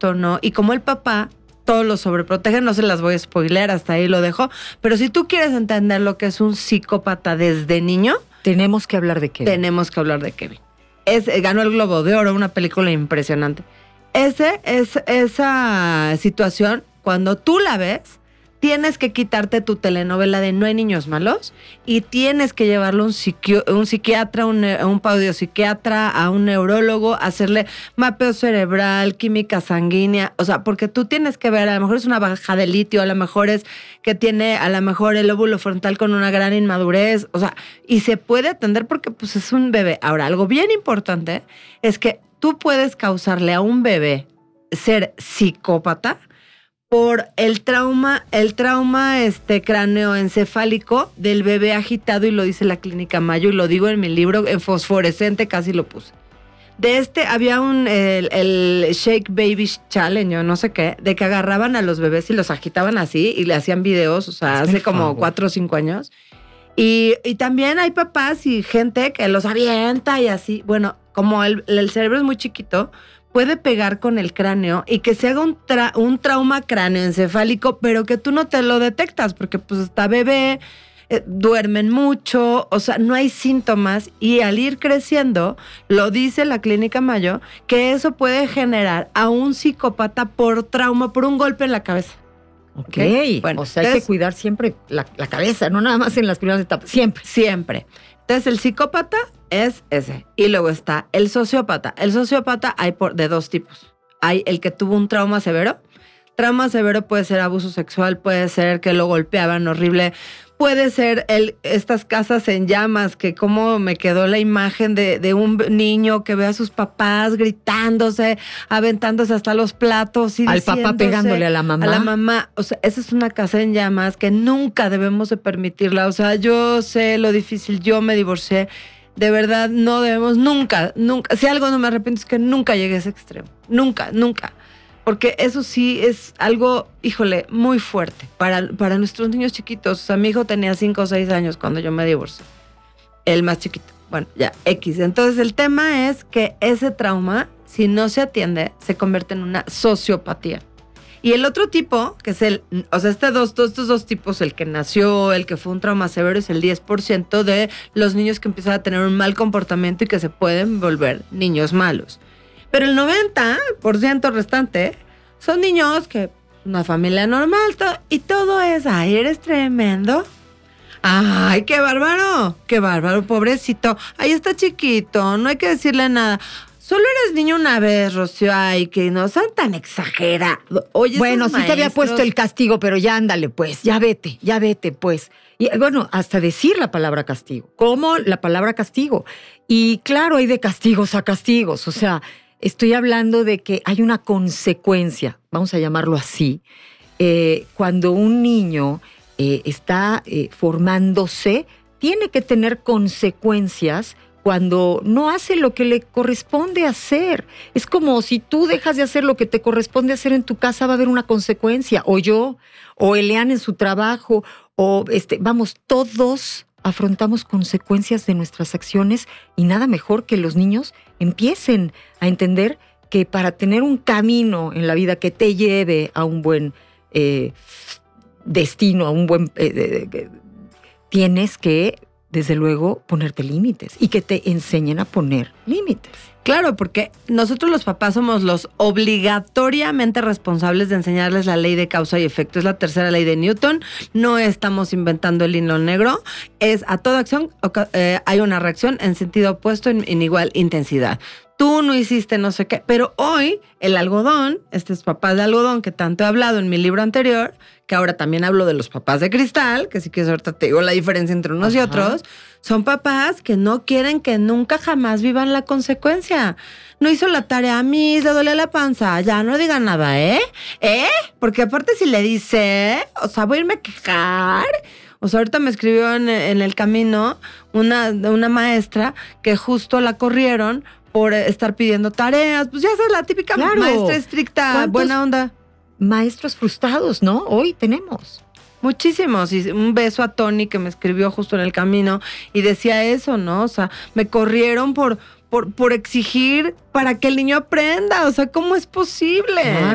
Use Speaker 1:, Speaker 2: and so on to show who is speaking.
Speaker 1: esto o no. Y como el papá todos lo sobreprotegen, no se las voy a spoiler, hasta ahí lo dejo. Pero si tú quieres entender lo que es un psicópata desde niño,
Speaker 2: tenemos que hablar de Kevin.
Speaker 1: Tenemos que hablar de Kevin. Ganó el Globo de Oro, una película impresionante. Esa situación, cuando tú la ves, tienes que quitarte tu telenovela de no hay niños malos y tienes que llevarlo a un psiquiatra, un psiquiatra, a un neurólogo, hacerle mapeo cerebral, química sanguínea, o sea, porque tú tienes que ver, a lo mejor es una baja de litio, a lo mejor es que tiene a lo mejor el lóbulo frontal con una gran inmadurez, o sea, y se puede atender porque pues es un bebé. Ahora, algo bien importante es que tú puedes causarle a un bebé ser psicópata por el trauma cráneoencefálico del bebé agitado, y lo dice la Clínica Mayo, y lo digo en mi libro, en fosforescente casi lo puse. Había el Shake Baby Challenge o no sé qué, de que agarraban a los bebés y los agitaban así y le hacían videos, o sea, hace como 4 o 5 años. Y también hay papás y gente que los avienta y así. Bueno, como el cerebro es muy chiquito, puede pegar con el cráneo y que se haga un trauma cráneoencefálico, pero que tú no te lo detectas porque pues está bebé, duermen mucho, o sea, no hay síntomas, y al ir creciendo, lo dice la Clínica Mayo, que eso puede generar a un psicópata por trauma, por un golpe en la cabeza.
Speaker 2: Ok, bueno, o sea, hay que cuidar siempre la cabeza, no nada más en las primeras etapas, siempre.
Speaker 1: Siempre. Entonces, el psicópata es ese. Y luego está el sociópata. El sociópata hay de 2 tipos. Hay el que tuvo un trauma severo. Trauma severo puede ser abuso sexual, puede ser que lo golpeaban horrible, puede ser estas casas en llamas, que como me quedó la imagen de un niño que ve a sus papás gritándose, aventándose hasta los platos y
Speaker 2: al papá pegándole a la mamá.
Speaker 1: A la mamá. O sea, esa es una casa en llamas que nunca debemos de permitirla. O sea, yo sé lo difícil, yo me divorcié. De verdad, no debemos nunca. Si algo no me arrepiento es que nunca llegué a ese extremo. Nunca. Porque eso sí es algo, híjole, muy fuerte para nuestros niños chiquitos. O sea, mi hijo tenía 5 o 6 años cuando yo me divorcié. El más chiquito. Bueno, ya, X. Entonces, el tema es que ese trauma, si no se atiende, se convierte en una sociopatía. Y el otro tipo, que es estos dos tipos, el que nació, el que fue un trauma severo, es el 10% de los niños que empiezan a tener un mal comportamiento y que se pueden volver niños malos. Pero el 90% restante son niños que una familia normal y todo es, ay, eres tremendo. Ay, qué bárbaro, pobrecito. Ay, está chiquito, no hay que decirle nada. Solo eres niño una vez, Rocío. Ay, que no sean tan exagerados. Oye,
Speaker 2: bueno, sí te había puesto el castigo, pero ya ándale, pues, ya vete, pues. Y bueno, hasta decir la palabra castigo. ¿Cómo la palabra castigo? Y claro, hay de castigos a castigos. O sea, estoy hablando de que hay una consecuencia, vamos a llamarlo así, cuando un niño está formándose, tiene que tener consecuencias cuando no hace lo que le corresponde hacer. Es como si tú dejas de hacer lo que te corresponde hacer en tu casa, va a haber una consecuencia. O yo, o Elian en su trabajo, o todos afrontamos consecuencias de nuestras acciones, y nada mejor que los niños empiecen a entender que para tener un camino en la vida que te lleve a un buen destino, a un buen... tienes que, desde luego, ponerte límites y que te enseñen a poner límites.
Speaker 1: Claro, porque nosotros los papás somos los obligatoriamente responsables de enseñarles la ley de causa y efecto. Es la tercera ley de Newton. No estamos inventando el hilo negro. Es a toda acción hay una reacción en sentido opuesto en igual intensidad. Tú no hiciste no sé qué, pero hoy el algodón, estos papás de algodón que tanto he hablado en mi libro anterior, que ahora también hablo de los papás de cristal, que si quieres ahorita te digo la diferencia entre unos y otros, son papás que no quieren que nunca jamás vivan la consecuencia. No hizo la tarea, a mí le duele la panza, ya no diga nada, ¿eh? Porque aparte si le dice, o sea, voy a irme a quejar. O sea, ahorita me escribió en el camino una maestra que justo la corrieron por estar pidiendo tareas. Pues ya esa es la típica maestra estricta, buena onda.
Speaker 2: Maestros frustrados, ¿no? Hoy tenemos.
Speaker 1: Muchísimos. Y un beso a Tony, que me escribió justo en el camino y decía eso, ¿no? O sea, me corrieron por exigir para que el niño aprenda. O sea, ¿cómo es posible?